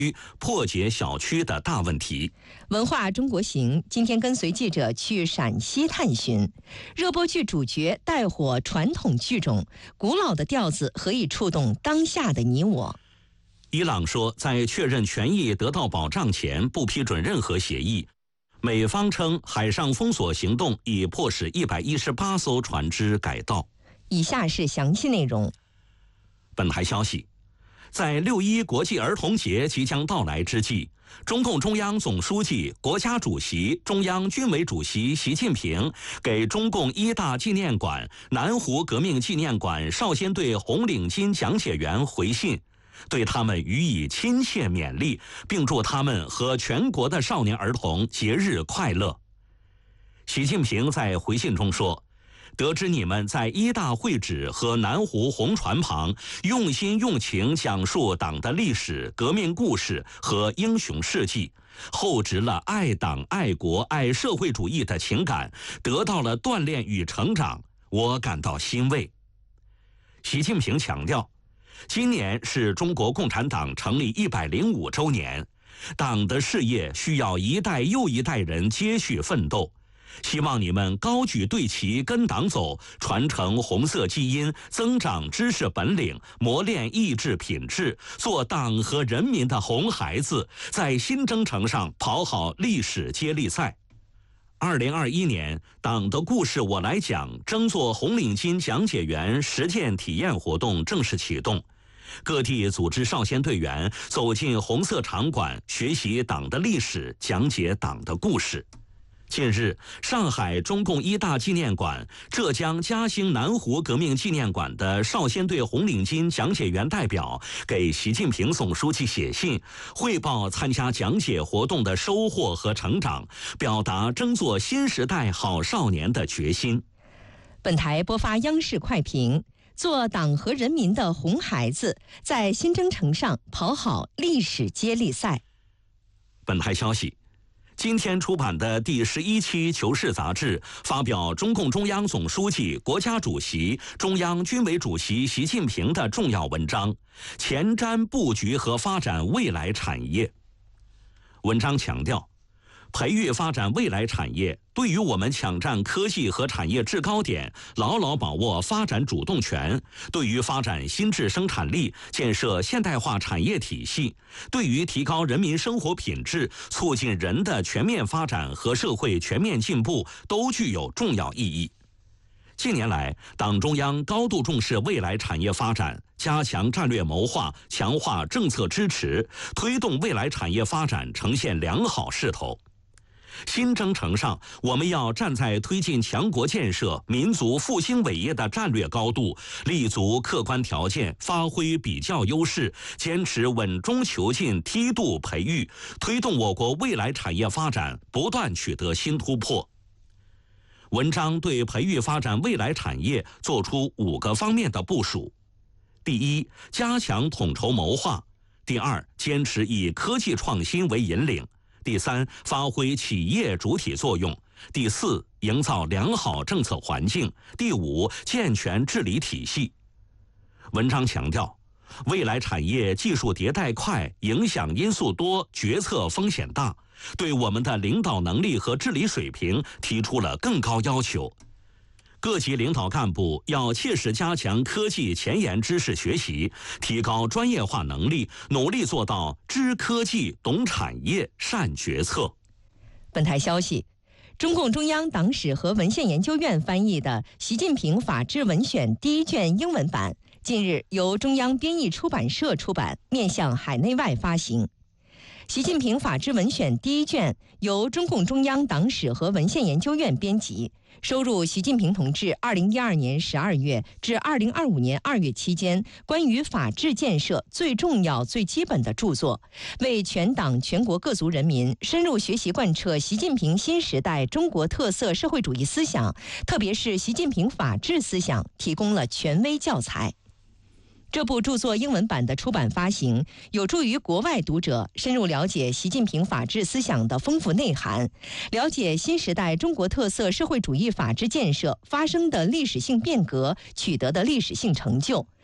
破解小区的大问题。 文化中国行今天跟随记者去陕西探寻，热播剧主角带火传统剧种，古老的调子何以触动当下的你我？ 伊朗说，在确认权益得到保障前，不批准任何协议。美方称，海上封锁行动已迫使118艘船只改道。 以下是详细内容。 本台消息，在6·1国际儿童节即将到来之际，中共中央总书记、国家主席、中央军委主席习近平给中共一大纪念馆、南湖革命纪念馆少先队红领巾讲解员回信，对他们予以亲切勉励，并祝他们和全国的少年儿童节日快乐。习近平在回信中说，得知你们在一大会址和南湖红船旁用心用情讲述党的历史、革命故事和英雄事迹，厚植了爱党、爱国、爱社会主义的情感，得到了锻炼与成长，我感到欣慰。习近平强调，今年是中国共产党成立105周年，党的事业需要一代又一代人接续奋斗。希望你们高举队旗跟党走，传承红色基因，增长知识本领，磨练意志品质，做党和人民的红孩子，在新征程上跑好历史接力赛。2021年，党的故事我来讲争做红领巾讲解员实践体验活动正式启动，各地组织少先队员走进红色场馆，学习党的历史，讲解党的故事。近日，上海中共一大纪念馆、浙江嘉兴南湖革命纪念馆的少先队红领巾讲解员代表给习近平总书记写信，汇报参加讲解活动的收获和成长，表达争做新时代好少年的决心。 本台播发央视快评：做党和人民的红孩子，在新征程上跑好历史接力赛。 本台消息，今天出版的第11期《求是》杂志发表中共中央总书记、国家主席、中央军委主席习近平的重要文章，前瞻布局和发展未来产业。文章强调，培育发展未来产业，对于我们抢占科技和产业制高点，牢牢把握发展主动权，对于发展新质生产力、建设现代化产业体系，对于提高人民生活品质、促进人的全面发展和社会全面进步，都具有重要意义。近年来，党中央高度重视未来产业发展，加强战略谋划，强化政策支持，推动未来产业发展呈现良好势头。新征程上，我们要站在推进强国建设、民族复兴伟业的战略高度，立足客观条件，发挥比较优势，坚持稳中求进、梯度培育，推动我国未来产业发展不断取得新突破。文章对培育发展未来产业作出5个方面的部署：第一，加强统筹谋划；第二，坚持以科技创新为引领；第三，发挥企业主体作用；第四，营造良好政策环境；第五，健全治理体系。文章强调，未来产业技术迭代快，影响因素多，决策风险大，对我们的领导能力和治理水平提出了更高要求。各级领导干部要切实加强科技前沿知识学习，提高专业化能力，努力做到知科技、懂产业、善决策。 本台消息，中共中央党史和文献研究院翻译的《习近平法治文选》第1卷英文版，近日由中央编译出版社出版，面向海内外发行。习近平法治文选第1卷由中共中央党史和文献研究院编辑，收录习近平同志2012年12月至2025年2月期间关于法治建设最重要、最基本的著作，为全党全国各族人民深入学习贯彻习近平新时代中国特色社会主义思想，特别是习近平法治思想，提供了权威教材。这部著作英文版的出版发行，有助于国外读者深入了解习近平法治思想的丰富内涵，了解新时代中国特色社会主义法治建设发生的历史性变革、取得的历史性成就，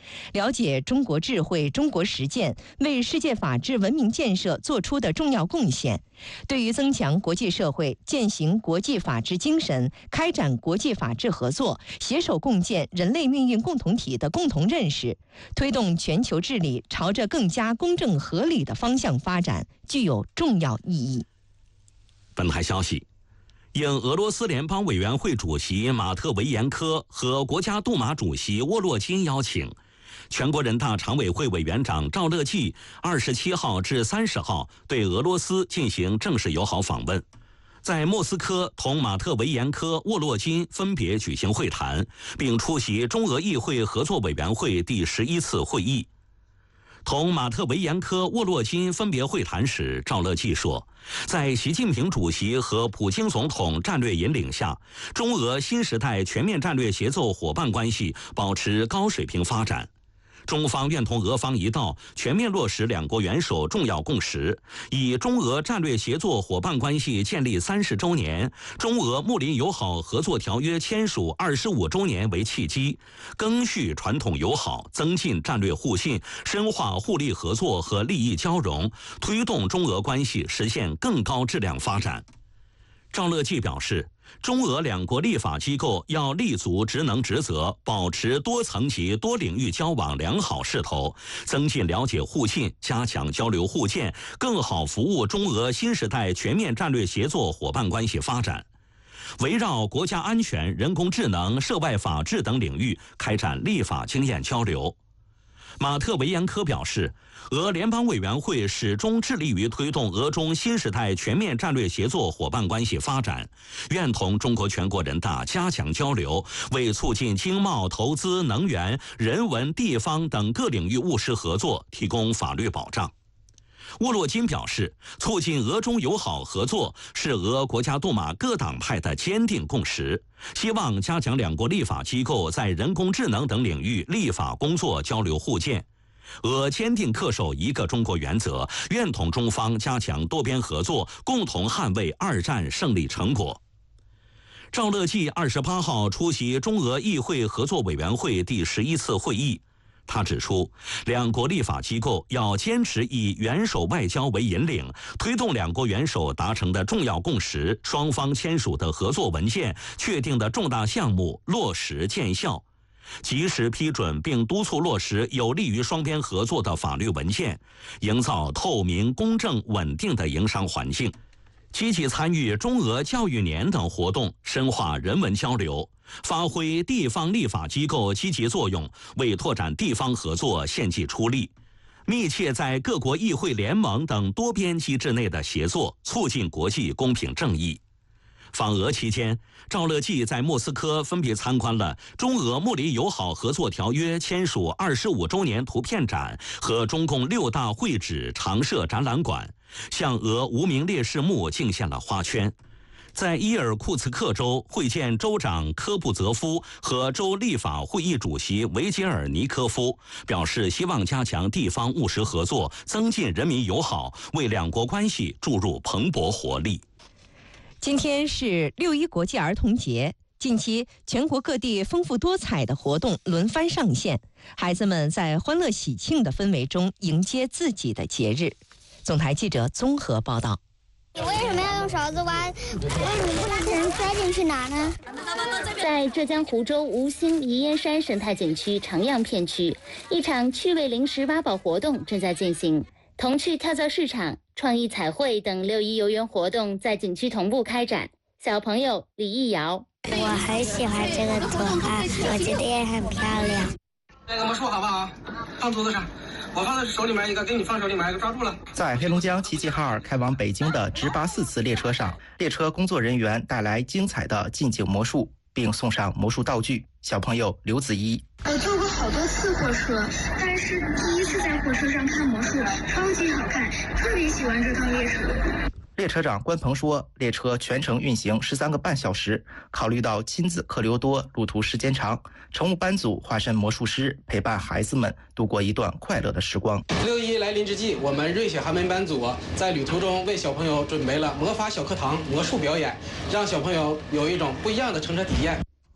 了解中国智慧、中国实践为世界法治文明建设做出的重要贡献，对于增强国际社会践行国际法治精神、开展国际法治合作、携手共建人类命运共同体的共同认识，推动全球治理朝着更加公正合理的方向发展，具有重要意义。 本台消息，应俄罗斯联邦委员会主席马特维延科和国家杜马主席沃洛金邀请，全国人大常委会委员长赵乐际27号至30号对俄罗斯进行正式友好访问，在莫斯科同马特维延科、沃洛金分别举行会谈，并出席中俄议会合作委员会第11次会议。同马特维延科、沃洛金分别会谈时，赵乐际说，在习近平主席和普京总统战略引领下，中俄新时代全面战略协作伙伴关系保持高水平发展。中方愿同俄方一道，全面落实两国元首重要共识，以中俄战略协作伙伴关系建立30周年、中俄睦邻友好合作条约签署25周年为契机，赓续传统友好，增进战略互信，深化互利合作和利益交融，推动中俄关系实现更高质量发展。赵乐际表示，中俄两国立法机构要立足职能职责，保持多层级多领域交往良好势头，增进了解互信，加强交流互鉴，更好服务中俄新时代全面战略协作伙伴关系发展。围绕国家安全、人工智能、涉外法治等领域开展立法经验交流。马特维延科表示，俄联邦委员会始终致力于推动俄中新时代全面战略协作伙伴关系发展，愿同中国全国人大加强交流，为促进经贸、投资、能源、人文、地方等各领域务实合作提供法律保障。沃洛金表示，促进俄中友好合作是俄国家杜马各党派的坚定共识，希望加强两国立法机构在人工智能等领域立法工作交流互鉴。俄坚定恪守一个中国原则，愿同中方加强多边合作，共同捍卫2战胜利成果。赵乐际28号出席中俄议会合作委员会第11次会议，他指出，两国立法机构要坚持以元首外交为引领，推动两国元首达成的重要共识、双方签署的合作文件、确定的重大项目落实见效，及时批准并督促落实有利于双边合作的法律文件，营造透明、公正、稳定的营商环境，积极参与中俄教育年等活动，深化人文交流，发挥地方立法机构积极作用，为拓展地方合作献计出力，密切在各国议会联盟等多边机制内的协作，促进国际公平正义。访俄期间，赵乐际在莫斯科分别参观了中俄睦邻友好合作条约签署25周年图片展和中共6大会址常设展览馆，向俄无名烈士墓敬献了花圈。在伊尔库茨克州会见州长科布泽夫和州立法会议主席维杰尔尼科夫，表示希望加强地方务实合作，增进人民友好，为两国关系注入蓬勃活力。 今天是6·1国际儿童节，近期全国各地丰富多彩的活动轮番上线，孩子们在欢乐喜庆的氛围中迎接自己的节日。总台记者综合报道。 你为什么要用勺子挖？为什么不拿人塞进去拿呢？ 在浙江湖州吴兴宜烟山生态景区长漾片区，一场趣味零食挖宝活动正在进行。童趣跳蚤市场、创意彩绘等6·1游园活动在景区同步开展。小朋友李艺瑶， 我很喜欢这个图案，我觉得也很漂亮。 那个魔术好不好？放桌子上。我放在手里面一个，给你放手里面一个，抓住了。 在黑龙江齐齐哈尔开往北京的直8-4次列车上，列车工作人员带来精彩的近景魔术，并送上魔术道具。小朋友刘子怡， 我坐过好多次火车，但是第一次在火车上看魔术，超级好看，特别喜欢这趟列车。 列车长关鹏说，列车全程运行13个半小时，考虑到亲子客流多、路途时间长，乘务班组化身魔术师，陪伴孩子们度过一段快乐的时光。 6·1来临之际，我们瑞雪寒门班组在旅途中为小朋友准备了魔法小课堂魔术表演，让小朋友有一种不一样的乘车体验。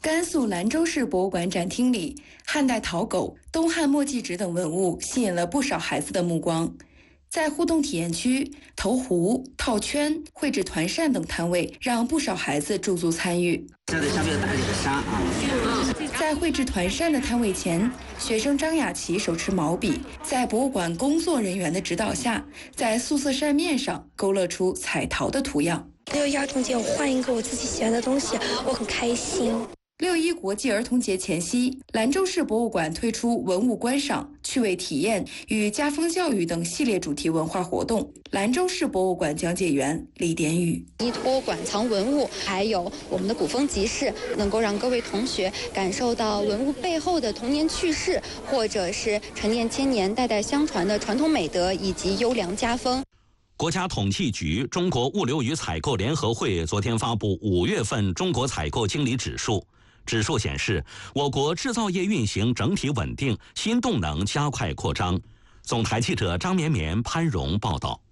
甘肃兰州市博物馆展厅里，汉代陶狗、东汉墨迹纸等文物吸引了不少孩子的目光。在互动体验区，投壶、套圈、绘制团扇等摊位让不少孩子驻足参与。 这里下面打几个沙啊！ 在绘制团扇的摊位前，学生张雅琪手持毛笔，在博物馆工作人员的指导下，在素色扇面上勾勒出彩陶的图样。 6·1儿童节，我换一个我自己喜欢的东西，我很开心。 6·1国际儿童节前夕，兰州市博物馆推出文物观赏、趣味体验与家风教育等系列主题文化活动。兰州市博物馆讲解员李典宇： 依托馆藏文物，还有我们的古风集市，能够让各位同学感受到文物背后的童年趣事，或者是陈年千年、代代相传的传统美德以及优良家风。 国家统计局、中国物流与采购联合会昨天发布5月份中国采购经理指数。指数显示，我国制造业运行整体稳定，新动能加快扩张。总台记者张绵绵、潘荣报道。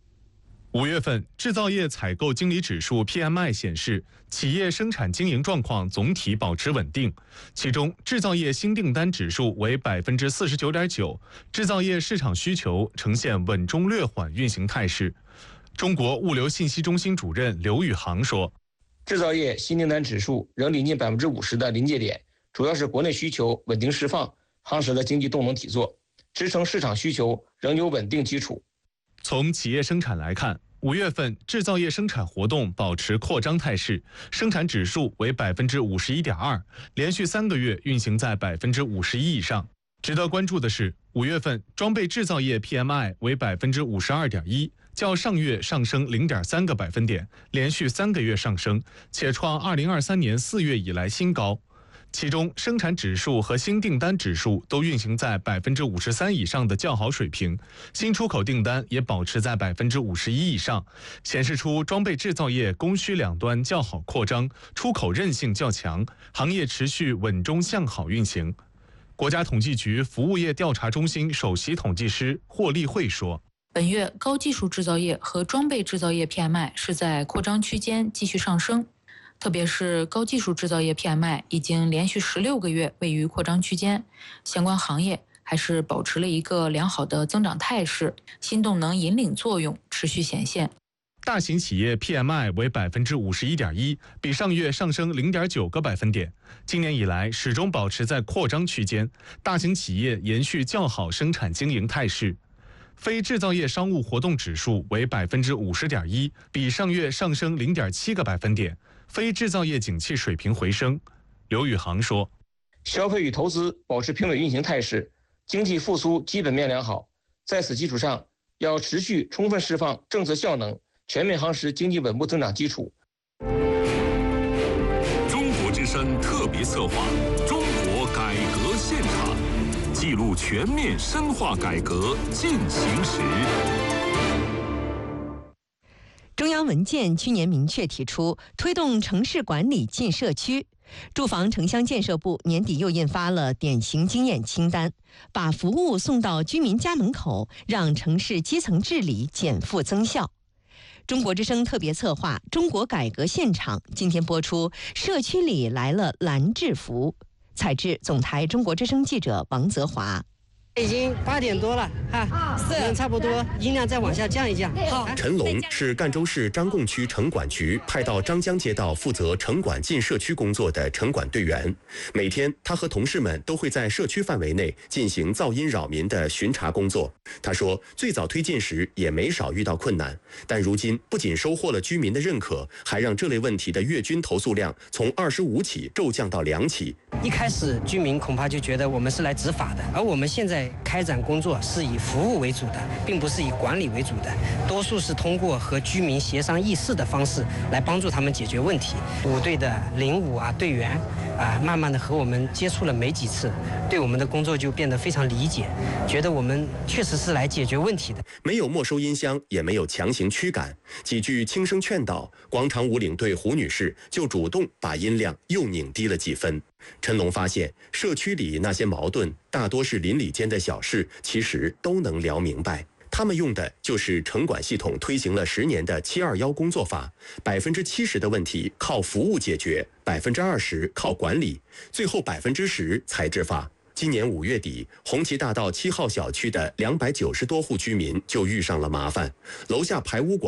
5月份制造业采购经理指数 PMI 显示，企业生产经营状况总体保持稳定，其中制造业新订单指数为 49.9%， 制造业市场需求呈现稳中略缓运行态势。中国物流信息中心主任刘宇航说， 制造业新订单指数仍临近50%的临界点，主要是国内需求稳定释放，夯实了经济动能体作，支撑市场需求仍有稳定基础。 从企业生产来看，5月份制造业生产活动保持扩张态势，生产指数为 51.2%， 连续3个月运行在 51% 以上。值得关注的是，5月份装备制造业 PMI 为 52.1%，较上月上升 0.3个百分点，连续3个月上升，且创2023年4月以来新高。其中，生产指数和新订单指数都运行在 53% 以上的较好水平，新出口订单也保持在 51% 以上，显示出装备制造业供需两端较好扩张，出口韧性较强，行业持续稳中向好运行。国家统计局服务业调查中心首席统计师霍立慧说， 本月高技术制造业和装备制造业 PMI 是在扩张区间继续上升，特别是高技术制造业 PMI 已经连续16个月位于扩张区间，相关行业还是保持了一个良好的增长态势，新动能引领作用持续显现。 大型企业 PMI 为 51.1%， 比上月上升 0.9个百分点。今年以来始终保持在扩张区间，大型企业延续较好生产经营态势。非制造业商务活动指数为 50.1%， 比上月上升 0.7个百分点，非制造业景气水平回升。刘宇航说， 消费与投资保持平稳运行态势，经济复苏基本面良好，在此基础上要持续充分释放政策效能，全面夯实经济稳步增长基础。 中国之声特别策划《中国改革现场》，记录全面深化改革进行时。 中央文件去年明确提出，推动城市管理进社区。住房城乡建设部年底又印发了典型经验清单，把服务送到居民家门口，让城市基层治理减负增效。中国之声特别策划《中国改革现场》今天播出，社区里来了蓝制服。采制总台中国之声记者王泽华。 已经8点多了哈，差不多，音量再往下降一降。好。 陈龙是赣州市张贡区城管局派到张江街道负责城管进社区工作的城管队员。每天，他和同事们都会在社区范围内进行噪音扰民的巡查工作。他说，最早推进时也没少遇到困难，但如今不仅收获了居民的认可，还让这类问题的月均投诉量从25起骤降到2起。 一开始居民恐怕就觉得我们是来执法的，而我们现在开展工作是以服务为主的，并不是以管理为主的，多数是通过和居民协商议事的方式来帮助他们解决问题。5队的05队员慢慢的和我们接触了没几次，对我们的工作就变得非常理解，觉得我们确实是来解决问题的。 没有没收音箱，也没有强行驱赶，几句轻声劝导，广场舞领队胡女士就主动把音量又拧低了几分。陈龙发现，社区里那些矛盾大多是邻里间的小事，其实都能聊明白。 他们用的就是城管系统推行了10年的721工作法，70%的问题靠服务解决，20%靠管理，最后10%才执法。今年5月底，红旗大道7号小区的290多户居民就遇上了麻烦，楼下排污管